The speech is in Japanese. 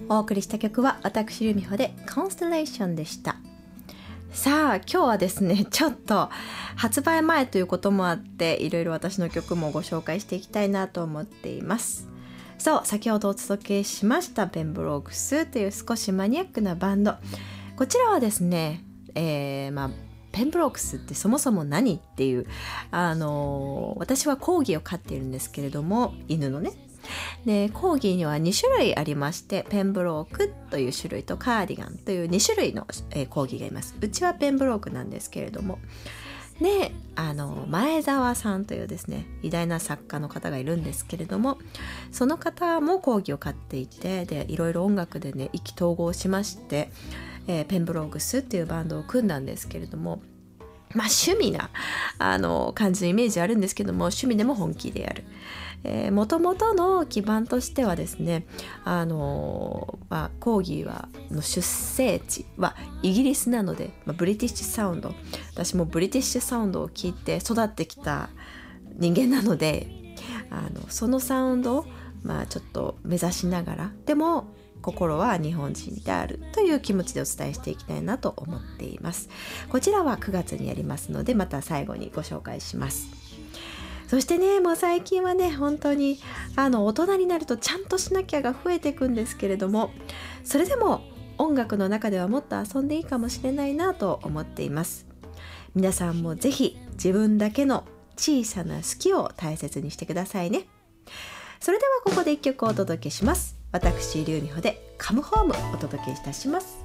お送りした曲は私由美穂でコンステレーションでした。さあ今日はですね、ちょっと発売前ということもあっていろいろ私の曲もご紹介していきたいなと思っています。そう、先ほどお届けしましたペンブロークスという少しマニアックなバンド、こちらはですね、ペンブロークスってそもそも何っていう、私はコーギーを飼っているんですけれども、犬のね。でコーギーには2種類ありまして、ペンブロークという種類とカーディガンという2種類の、コーギーがいます。うちはペンブロークなんですけれども、で前澤さんというですね偉大な作家の方がいるんですけれども、その方もコーギーを飼っていて、でいろいろ音楽でね意気投合しまして、ペンブロークスっていうバンドを組んだんですけれども、趣味な感じのイメージあるんですけども、趣味でも本気でやる。もともとの基盤としてはですね、コーギーの出生地はイギリスなので、ブリティッシュサウンド、私もブリティッシュサウンドを聞いて育ってきた人間なので、そのサウンドをちょっと目指しながら、でも心は日本人であるという気持ちでお伝えしていきたいなと思っています。こちらは9月にやりますので、また最後にご紹介します。そしてね、もう最近はね本当に大人になるとちゃんとしなきゃが増えていくんですけれども、それでも音楽の中ではもっと遊んでいいかもしれないなと思っています。皆さんもぜひ自分だけの小さな好きを大切にしてくださいね。それではここで1曲お届けします。私由美穂でカムホームお届けいたします。